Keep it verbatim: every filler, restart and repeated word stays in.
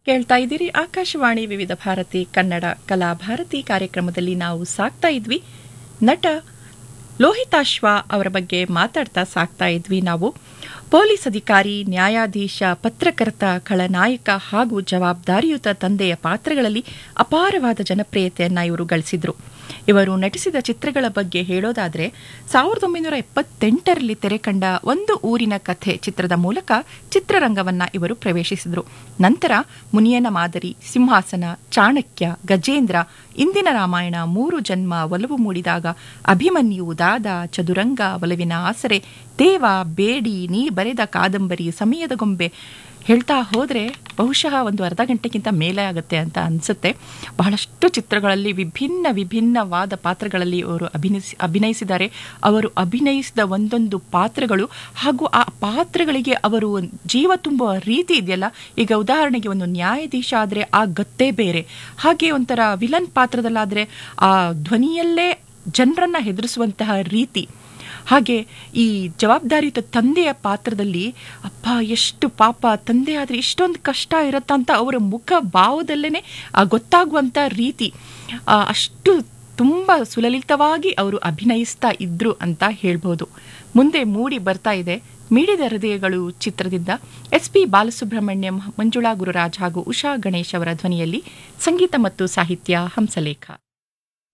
ಕೇಳ್ತಾ ಇದ್ದೀರಿ ಆಕಾಶವಾಣಿ ವಿವಿಧ ಭಾರತಿ ಕನ್ನಡ ಕಲಾ ಭಾರತಿ ಕಾರ್ಯಕ್ರಮದಲ್ಲಿ ನಾವು ಸಾಕ್ತಾ ಇದ್ವಿ. ನಟ ಲೋಹಿತಾಶ್ವ ಅವರ ಬಗ್ಗೆ ಮಾತಾಡ್ತಾ ಸಾಕ್ತಾ ಇದ್ವಿ ನಾವು. ಪೊಲೀಸ್ ಅಧಿಕಾರಿ, ನ್ಯಾಯಾಧೀಶ, ಪತ್ರಕರ್ತ, ಖಳನಾಯಕ ಹಾಗೂ ಜವಾಬ್ದಾರಿಯುತ ತಂದೆಯ ಪಾತ್ರಗಳಲ್ಲಿ ಅಪಾರವಾದ ಜನಪ್ರಿಯತೆಯನ್ನ ಇವರು ಗಳಿಸಿದ್ರು. ಇವರು ನಟಿಸಿದ ಚಿತ್ರಗಳ ಬಗ್ಗೆ ಹೇಳೋದಾದ್ರೆ ಸಾವಿರದ ಒಂಬೈನೂರ ಎಪ್ಪತ್ತೆಂಟರಲ್ಲಿ ತೆರೆ ಕಂಡ ಒಂದು ಊರಿನ ಕಥೆ ಚಿತ್ರದ ಮೂಲಕ ಚಿತ್ರರಂಗವನ್ನ ಇವರು ಪ್ರವೇಶಿಸಿದ್ರು. ನಂತರ ಮುನಿಯನ ಮಾದರಿ, ಸಿಂಹಾಸನ, ಚಾಣಕ್ಯ, ಗಜೇಂದ್ರ, ಇಂದಿನ ರಾಮಾಯಣ, ಮೂರು ಜನ್ಮ, ಒಲವು ಮೂಡಿದಾಗ, ಅಭಿಮನ್ಯು, ದಾದ, ಚದುರಂಗ, ಒಲವಿನ ಆಸರೆ, ದೇವ, ಬೇಡಿ, ನೀ ಬರೆದ ಕಾದಂಬರಿ, ಸಮಯದ ಗೊಂಬೆ ಹೇಳ್ತಾ ಹೋದರೆ ಬಹುಶಃ ಒಂದು ಅರ್ಧ ಗಂಟೆಗಿಂತ ಮೇಲೆ ಆಗುತ್ತೆ ಅಂತ ಅನಿಸುತ್ತೆ. ಬಹಳಷ್ಟು ಚಿತ್ರಗಳಲ್ಲಿ ವಿಭಿನ್ನ ವಿಭಿನ್ನವಾದ ಪಾತ್ರಗಳಲ್ಲಿ ಅವರು ಅಭಿನಯಿಸಿ ಅಭಿನಯಿಸಿದ್ದಾರೆ. ಅವರು ಅಭಿನಯಿಸಿದ ಒಂದೊಂದು ಪಾತ್ರಗಳು ಹಾಗೂ ಆ ಪಾತ್ರಗಳಿಗೆ ಅವರು ಜೀವ ತುಂಬುವ ರೀತಿ ಇದೆಯಲ್ಲ. ಈಗ ಉದಾಹರಣೆಗೆ ಒಂದು ನ್ಯಾಯಾಧೀಶ ಆದರೆ ಆ ಗತ್ತೇ ಬೇರೆ, ಹಾಗೆ ಒಂಥರ ವಿಲನ್ ಪಾತ್ರದಲ್ಲಾದರೆ ಆ ಧ್ವನಿಯಲ್ಲೇ ಜನರನ್ನ ಹೆದರಿಸುವಂತಹ ರೀತಿ, ಹಾಗೆ ಈ ಜವಾಬ್ದಾರಿಯುತ ತಂದೆಯ ಪಾತ್ರದಲ್ಲಿ ಅಪ್ಪ ಎಷ್ಟು ಪಾಪ, ತಂದೆ ಆದರೆ ಇಷ್ಟೊಂದು ಕಷ್ಟ ಇರುತ್ತಂತ ಅವರ ಮುಖ ಭಾವದಲ್ಲೇ ಗೊತ್ತಾಗುವಂಥ ರೀತಿ, ಅಷ್ಟು ತುಂಬ ಸುಲಲಿತವಾಗಿ ಅವರು ಅಭಿನಯಿಸ್ತಾ ಇದ್ರು ಅಂತ ಹೇಳ್ಬೋದು. ಮುಂದೆ ಮೂಡಿ ಬರ್ತಾ ಇದೆ ಮಿಡಿದ ಹೃದಯಗಳು ಚಿತ್ರದಿಂದ ಎಸ್ ಪಿ ಬಾಲಸುಬ್ರಹ್ಮಣ್ಯಂ, ಮಂಜುಳಾ ಗುರುರಾಜ್ ಹಾಗೂ ಉಷಾ ಗಣೇಶ್ ಅವರ ಧ್ವನಿಯಲ್ಲಿ ಸಂಗೀತ ಮತ್ತು ಸಾಹಿತ್ಯ ಹಂಸಲೇಖ.